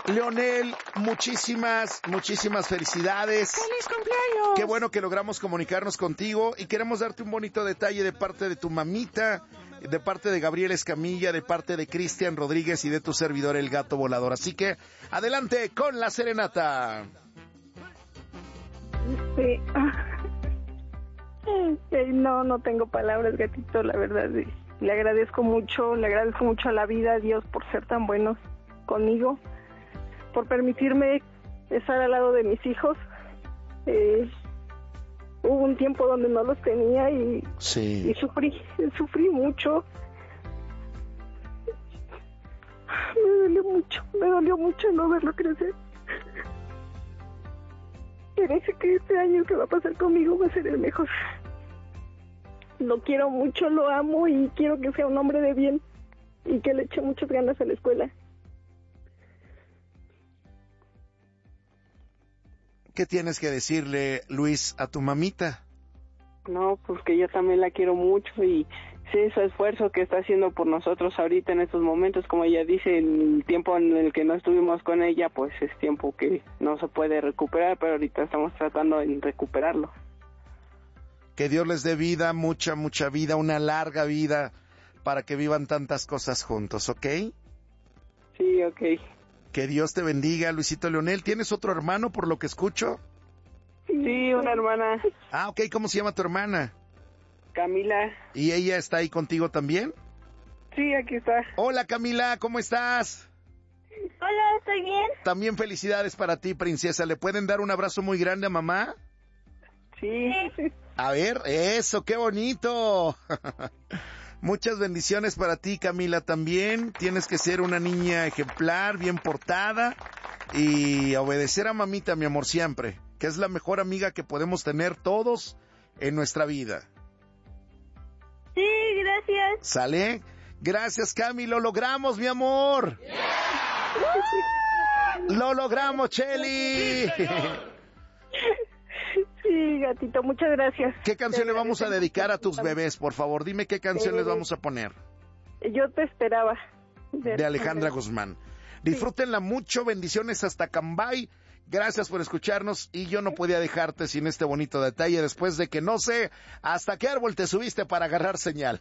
Leonel, muchísimas felicidades. ¡Feliz cumpleaños! Qué bueno que logramos comunicarnos contigo y queremos darte un bonito detalle de parte de tu mamita, de parte de Gabriel Escamilla, de parte de Cristian Rodríguez y de tu servidor El Gato Volador. Así que, adelante con la serenata. Sí. No tengo palabras, gatito, la verdad. Le agradezco mucho a la vida, a Dios, por ser tan buenos conmigo, por permitirme estar al lado de mis hijos. Hubo un tiempo donde no los tenía y sufrí mucho. Me dolió mucho no verlo crecer. Pero sé que este año que va a pasar conmigo va a ser el mejor. Lo quiero mucho, lo amo y quiero que sea un hombre de bien y que le eche muchas ganas a la escuela. ¿Qué tienes que decirle, Luis, a tu mamita? No, pues que yo también la quiero mucho y sé su esfuerzo que está haciendo por nosotros ahorita en estos momentos. Como ella dice, el tiempo en el que no estuvimos con ella, pues es tiempo que no se puede recuperar, pero ahorita estamos tratando de recuperarlo. Que Dios les dé vida, mucha vida, una larga vida, para que vivan tantas cosas juntos, ¿ok? Sí, ok. Que Dios te bendiga, Luisito Leonel. ¿Tienes otro hermano, por lo que escucho? Sí, una hermana. Ah, ok. ¿Cómo se llama tu hermana? Camila. ¿Y ella está ahí contigo también? Sí, aquí está. Hola, Camila, ¿cómo estás? Hola, ¿estoy bien? También felicidades para ti, princesa. ¿Le pueden dar un abrazo muy grande a mamá? Sí. A ver, eso, qué bonito. Muchas bendiciones para ti, Camila, también. Tienes que ser una niña ejemplar, bien portada y obedecer a mamita, mi amor, siempre, que es la mejor amiga que podemos tener todos en nuestra vida. Sí, gracias. ¿Sale? Gracias, Cami, lo logramos, mi amor. ¡Lo logramos, Cheli! Sí, gatito, muchas gracias. ¿Qué canción le vamos a dedicar a tus bebés? Por favor, dime qué canción les vamos a poner. Yo te esperaba. De Alejandra Guzmán. Disfrútenla mucho, bendiciones hasta Cambay. Gracias por escucharnos y yo no podía dejarte sin este bonito detalle después de que no sé hasta qué árbol te subiste para agarrar señal.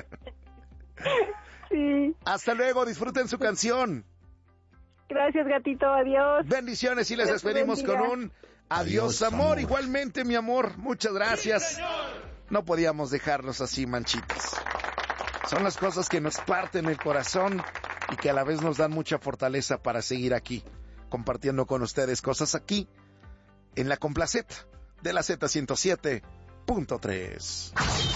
Sí. Hasta luego, disfruten su canción. Gracias, gatito, adiós. Bendiciones y les despedimos con un adiós, amor. Igualmente, mi amor, muchas gracias. No podíamos dejarlos así, manchitas. Son las cosas que nos parten el corazón y que a la vez nos dan mucha fortaleza para seguir aquí, compartiendo con ustedes cosas aquí, en la Complaceta de la Z107.3.